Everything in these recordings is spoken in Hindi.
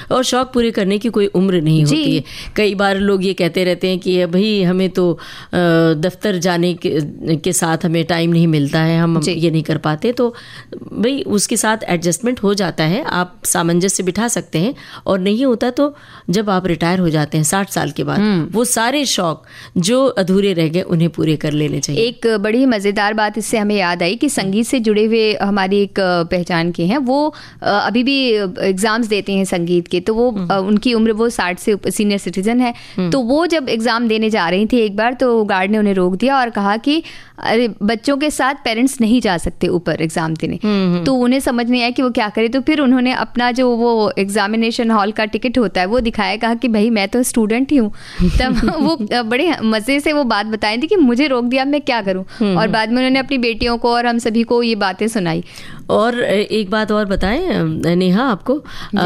और शौक पूरे करने की कोई उम्र नहीं होती है। कई बार लोग ये कहते रहते हैं कि भाई हमें तो दफ्तर जाने के साथ हमें टाइम नहीं मिलता है, हम ये नहीं कर पाते, तो भाई उसके साथ एडजस्टमेंट हो जाता है, आप सामंजस्य बिठा सकते हैं। और नहीं होता तो जब आप रिटायर हो जाते हैं 60 साल के बाद, वो सारे शौक जो अधूरे रह गए उन्हें पूरे कर लेने चाहिए। एक बड़ी मज़ेदार बात इससे हमें याद आई कि संगीत से जुड़े हुए हमारी एक पहचान के हैं, वो अभी भी एग्जाम्स देते हैं संगीत के, तो वो उनकी उम्र वो 60 से सीनियर सिटीजन है। तो वो जब एग्जाम देने जा रही थी एक बार, तो गार्ड ने उन्हें रोक दिया और कहा कि अरे बच्चों के साथ पेरेंट्स नहीं जा सकते ऊपर एग्जाम देने। तो उन्हें समझ नहीं आया कि वो क्या करे, तो फिर उन्होंने अपना जो वो एग्जामिनेशन हॉल का टिकट होता है वो दिखाया, कहा कि भाई मैं तो स्टूडेंट ही हूँ। तब वो बड़े मजे से वो बात बताई थी कि मुझे रोक दिया, मैं क्या करूँ। और बाद में उन्होंने अपनी बेटियों को और हम सभी को ये बातें सुनाई। और एक बात और बताएं नेहा आपको,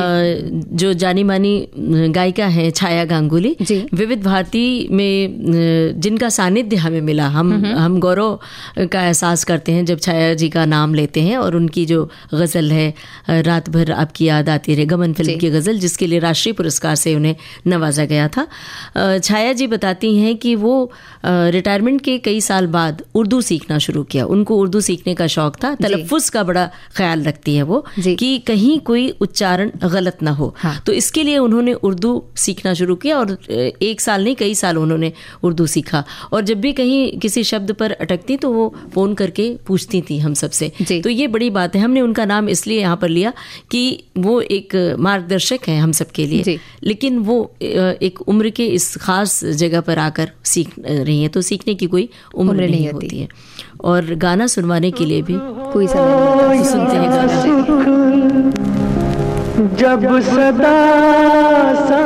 जो जानी मानी गायिका है छाया गांगुली, विविध भारती में जिनका सानिध्य हमें मिला, हम गौरव का एहसास करते हैं जब छाया जी का नाम लेते हैं। और उनकी जो गज़ल है रात भर आपकी याद आती रहे, गमन फिल्म की गज़ल, जिसके लिए राष्ट्रीय पुरस्कार से उन्हें नवाजा गया था। छाया जी बताती हैं कि वो रिटायरमेंट के कई साल बाद उर्दू सीखना शुरू किया। उनको उर्दू सीखने का शौक था, तलफ़्फ़ुज़ का बड़ा ख्याल रखती है वो कि कहीं कोई उच्चारण गलत ना हो। तो इसके लिए उन्होंने उर्दू सीखना शुरू किया और 1 साल नहीं कई साल उन्होंने उर्दू सीखा। और जब भी कहीं किसी शब्द पर अटकती तो वो फ़ोन करके पूछती थी हम सबसे। तो ये बड़ी बात है। हमने उनका नाम इसलिए यहाँ पर लिया कि वो एक मार्गदर्शक हैं हम सबके लिए, लेकिन वो एक उम्र के इस खास जगह पर आकर सीख रही हैं, तो सीखने की कोई उम्र नहीं होती है। और गाना सुनवाने के लिए भी कोई समय नहीं, सुनते हैं गाना। जब सदा